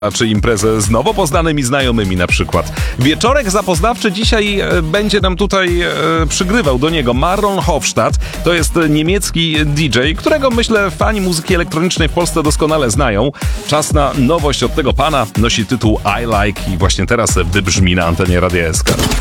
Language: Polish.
czy imprezę z nowo poznanymi znajomymi na przykład. Wieczorek zapoznawczy dzisiaj będzie nam tutaj przygrywał do niego Marlon Hofstadt. To jest niemiecki DJ, którego myślę fani muzyki elektronicznej w Polsce doskonale znają. Czas na nowość od tego pana. Nosi tytuł I Like i właśnie teraz wybrzmi na antenie Radia SK.